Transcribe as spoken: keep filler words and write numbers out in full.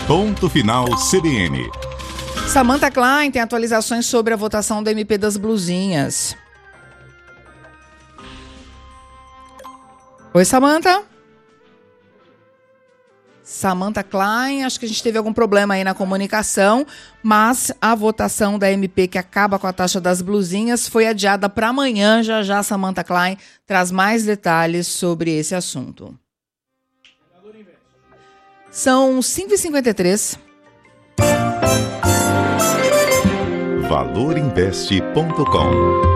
Ponto Final C B N. Samantha Klein tem atualizações sobre a votação do M P das blusinhas. Oi, Samantha? Samantha Klein, acho que a gente teve algum problema aí na comunicação, mas a votação da M P que acaba com a taxa das blusinhas foi adiada para amanhã. Já já Samantha Klein traz mais detalhes sobre esse assunto. São cinco e cinquenta e três. valor investe ponto com